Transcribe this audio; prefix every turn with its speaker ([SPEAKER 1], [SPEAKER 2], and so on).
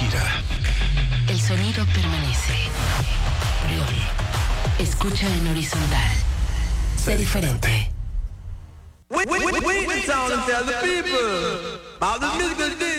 [SPEAKER 1] gira.
[SPEAKER 2] El sonido permanece. Escucha en horizontal. Sé diferente.
[SPEAKER 3] Wait, and tell the people about the musical